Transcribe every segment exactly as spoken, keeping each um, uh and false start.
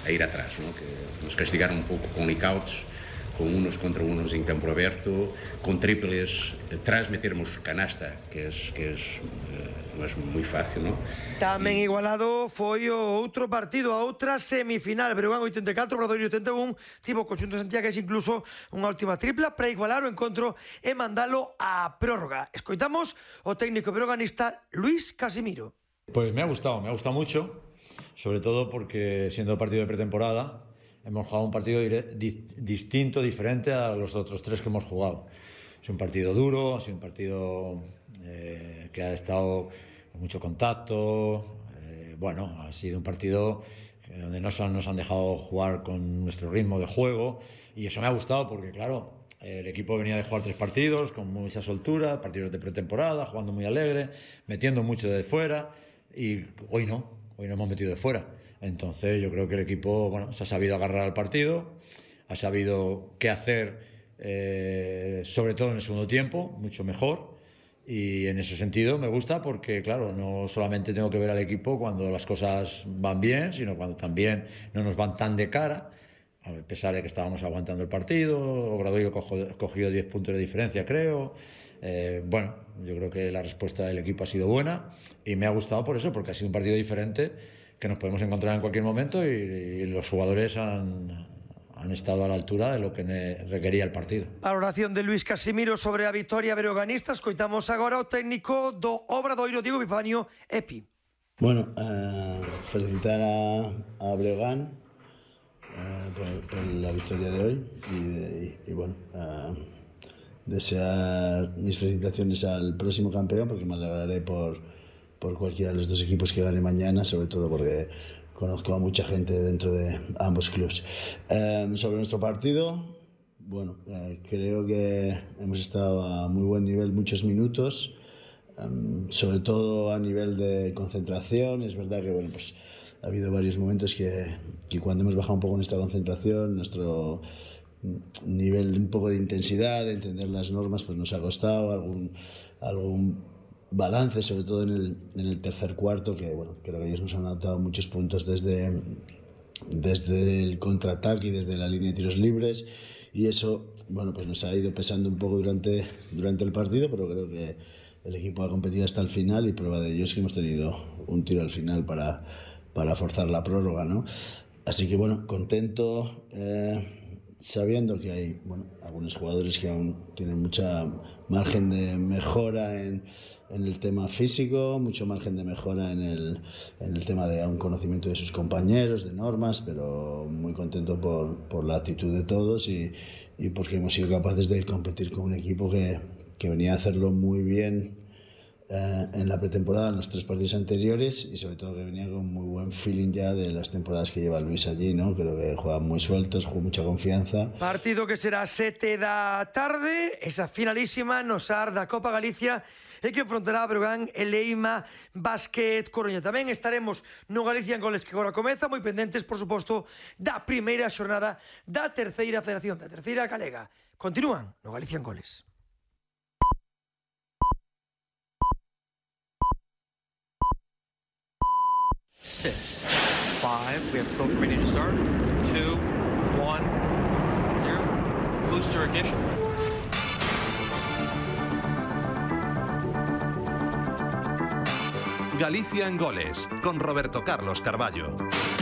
a ir atrás, ¿no? Que nos castigaron un pouco con knockouts, con unos contra unos en campo aberto, con triples, tras metermos canasta, que es, que es eh, non é moi fácil, non? Tamén igualado foi o outro partido, a outra semifinal. Breogán oitenta e catro, Obradoiro oitenta e un, tivo o conxunto de Santiago incluso unha última tripla para igualar o encontro e mandalo a prórroga. Escoitamos o técnico breoganista Luis Casimiro. Pues me ha gustado, me ha gustado mucho, sobre todo porque siendo partido de pretemporada, hemos jugado un partido di distinto, diferente a los otros tres que hemos jugado. Es un partido duro, es un partido eh, que ha estado con mucho contacto. Eh, bueno, ha sido un partido donde nos han, nos han dejado jugar con nuestro ritmo de juego y eso me ha gustado porque, claro, el equipo venía de jugar tres partidos con mucha soltura, partidos de pretemporada, jugando muy alegre, metiendo mucho de fuera y hoy no, hoy no hemos metido de fuera. Entonces yo creo que el equipo, bueno, se ha sabido agarrar al partido, ha sabido qué hacer, eh, sobre todo en el segundo tiempo, mucho mejor. Y en ese sentido me gusta porque, claro, no solamente tengo que ver al equipo cuando las cosas van bien, sino cuando también no nos van tan de cara, a pesar de que estábamos aguantando el partido. Obradoiro cogió diez puntos de diferencia, creo. Eh, bueno, yo creo que la respuesta del equipo ha sido buena y me ha gustado por eso, porque ha sido un partido diferente que nos podemos encontrar en cualquier momento y, y los jugadores han, han estado a la altura de lo que requería el partido. Valoración de Luis Casimiro sobre a victoria breoganista. Escoitamos agora o técnico do Obradoiro, Diego Epifanio Epi. Bueno, uh, felicitar a, a Breogán uh, por, por la victoria de hoy y, de, y, y bueno, uh, desear mis felicitaciones al próximo campeón porque me alegraré por por cualquiera de los dos equipos que gane mañana, sobre todo porque conozco a mucha gente dentro de ambos clubes. Eh, sobre nuestro partido, bueno, eh, creo que hemos estado a muy buen nivel muchos minutos, eh, sobre todo a nivel de concentración. Es verdad que bueno, pues, ha habido varios momentos que, que cuando hemos bajado un poco nuestra concentración, nuestro nivel de un poco de intensidad, de entender las normas, pues nos ha costado algún... algún balance, sobre todo en el, en el tercer cuarto, que bueno, creo que ellos nos han anotado muchos puntos desde, desde el contraataque y desde la línea de tiros libres y eso bueno, pues nos ha ido pesando un poco durante, durante el partido, pero creo que el equipo ha competido hasta el final y prueba de ello es que hemos tenido un tiro al final para, para forzar la prórroga, ¿no? Así que bueno, contento, eh, sabiendo que hay bueno, algunos jugadores que aún tienen mucha margen de mejora en, en el tema físico, mucho margen de mejora en el, en el tema de aún conocimiento de sus compañeros, de normas, pero muy contento por, por la actitud de todos y, y porque hemos sido capaces de competir con un equipo que, que venía a hacerlo muy bien eh, en la pretemporada, en los tres partidos anteriores y sobre todo que venía con muy buen feeling ya de las temporadas que lleva Luis allí, ¿no? Creo que juegan muy sueltos, con mucha confianza. Partido que será sete da tarde, esa finalísima no Sar da Copa Galicia e que enfrontará a Breogán e Leima Basket Coruña. Tamén estaremos no Galicia en Goles que agora comeza, moi pendentes, por suposto, da primeira xornada da terceira federación, da terceira galega. Continúan no Galicia en Goles. Six, five, we have Coke ready to start. Two, one, zero. Booster ignition. Galicia en Goles, con Roberto Carlos Carballo.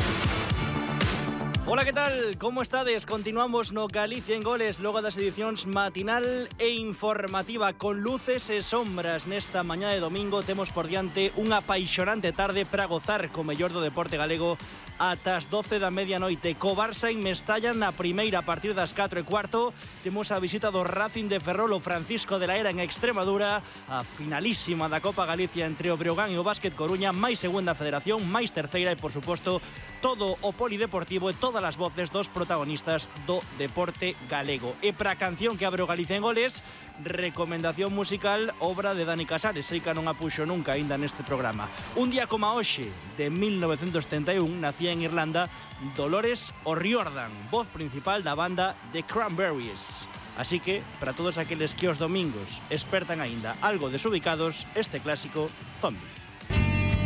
Ola, que tal? Como estades? Continuamos no Galicia en Goles logo das edicións matinal e informativa con luces e sombras. Nesta mañá de domingo temos por diante unha apaixonante tarde para gozar co mellor do deporte galego ata as doce da medianoite. Co Barça en Mestalla na primeira a partir das catro e cuarto. Temos a visita do Racing de Ferrol, o Francisco de la Era en Extremadura, a finalísima da Copa Galicia entre o Breogán e o Básquet Coruña, máis segunda federación, máis terceira e, por suposto, todo o polideportivo e todas as voces dos protagonistas do deporte galego. E para a canción que abre o Galicia en Goles, recomendación musical, obra de Dani Casares, sei que non a puxo nunca aínda neste programa. Un día como hoxe, de mil novecentos setenta e un, nacía en Irlanda Dolores O'Riordan, voz principal da banda The Cranberries. Así que, para todos aqueles que os domingos espertan aínda algo desubicados, este clásico, Zombie.